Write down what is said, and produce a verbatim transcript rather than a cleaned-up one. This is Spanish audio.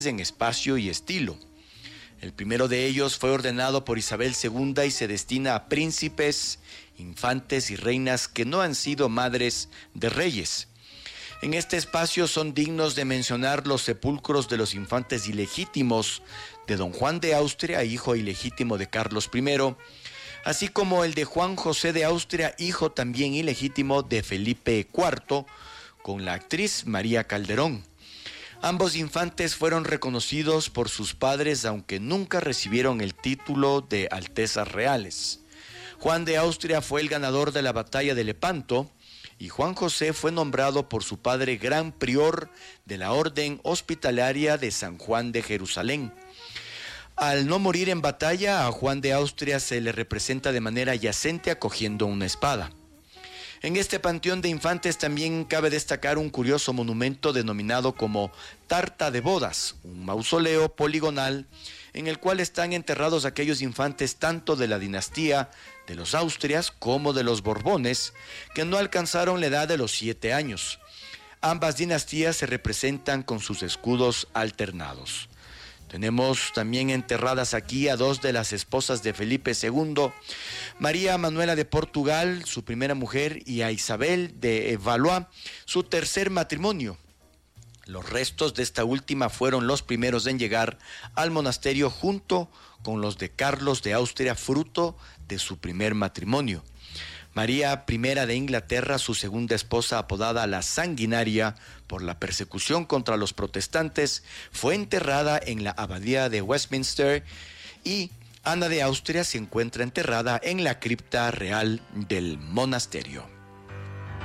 en espacio y estilo. El primero de ellos fue ordenado por Isabel segunda y se destina a príncipes, infantes y reinas que no han sido madres de reyes. En este espacio son dignos de mencionar los sepulcros de los infantes ilegítimos de don Juan de Austria, hijo ilegítimo de Carlos primero, así como el de Juan José de Austria, hijo también ilegítimo de Felipe cuarto, con la actriz María Calderón. Ambos infantes fueron reconocidos por sus padres, aunque nunca recibieron el título de altezas reales. Juan de Austria fue el ganador de la batalla de Lepanto y Juan José fue nombrado por su padre gran prior de la Orden Hospitalaria de San Juan de Jerusalén. Al no morir en batalla, a Juan de Austria se le representa de manera yacente acogiendo una espada. En este panteón de infantes también cabe destacar un curioso monumento denominado como Tarta de Bodas, un mausoleo poligonal en el cual están enterrados aquellos infantes tanto de la dinastía de los Austrias como de los Borbones, que no alcanzaron la edad de los siete años. Ambas dinastías se representan con sus escudos alternados. Tenemos también enterradas aquí a dos de las esposas de Felipe segundo, María Manuela de Portugal, su primera mujer, y a Isabel de Valois, su tercer matrimonio. Los restos de esta última fueron los primeros en llegar al monasterio junto con los de Carlos de Austria, fruto de su primer matrimonio. María primera de Inglaterra, su segunda esposa, apodada la Sanguinaria por la persecución contra los protestantes, fue enterrada en la abadía de Westminster, y Ana de Austria se encuentra enterrada en la cripta real del monasterio.